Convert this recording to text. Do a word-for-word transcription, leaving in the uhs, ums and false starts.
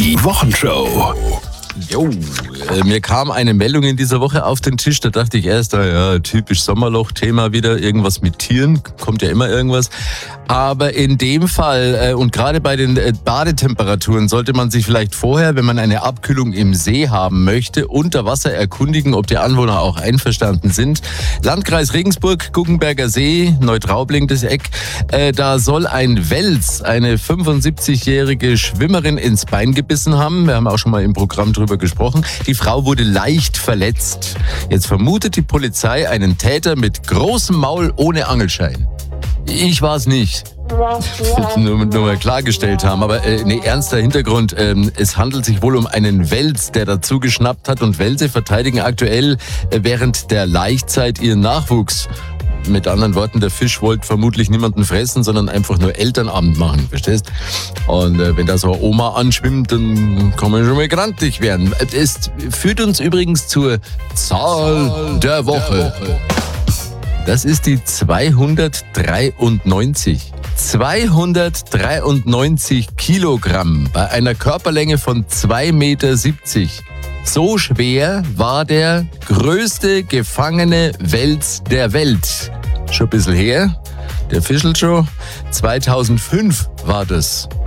Die Wochenshow. Jo, äh, mir kam eine Meldung in dieser Woche auf den Tisch, da dachte ich erst, ah ja, typisch Sommerloch-Thema wieder, irgendwas mit Tieren, kommt ja immer irgendwas. Aber in dem Fall äh, und gerade bei den äh, Badetemperaturen sollte man sich vielleicht vorher, wenn man eine Abkühlung im See haben möchte, unter Wasser erkundigen, ob die Anwohner auch einverstanden sind. Landkreis Regensburg, Guggenberger See, Neutraubling das Eck, äh, da soll ein Wels, eine fünfundsiebzigjährige Schwimmerin, ins Bein gebissen haben. Wir haben auch schon mal im Programm drüber gesprochen. Die Frau wurde leicht verletzt. Jetzt vermutet die Polizei einen Täter mit großem Maul ohne Angelschein. Ich war es nicht. Nur, nur mal klargestellt haben. Aber äh, nee, ernster Hintergrund. Ähm, es handelt sich wohl um einen Wels, der dazu geschnappt hat. Und Welse verteidigen aktuell äh, während der Laichzeit ihren Nachwuchs. Mit anderen Worten, der Fisch wollte vermutlich niemanden fressen, sondern einfach nur Elternabend machen, verstehst? Und äh, wenn da so eine Oma anschwimmt, dann kann man schon mal grantig werden. Es führt uns übrigens zur Zahl der Woche. Das ist die zweihundertdreiundneunzig. zweihundertdreiundneunzig Kilogramm bei einer Körperlänge von zwei Meter siebzig. So schwer war der größte gefangene Wels der Welt. Schon ein bisschen her, der Fischl schon. zweitausendfünf war das.